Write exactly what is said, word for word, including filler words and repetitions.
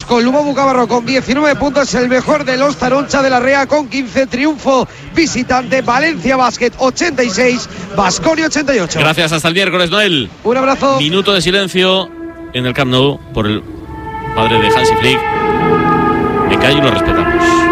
Vasco. Lubobu Cabarro con diecinueve puntos, el mejor de los Taroncha de la Rea con quince. Triunfo visitante. Valencia Basket ochenta y seis, Baskonia ochenta y ocho. Gracias, hasta el miércoles, Noel. Un abrazo. Minuto de silencio en el Camp Nou por el padre de Hansi Flick. Me callo y lo respetamos.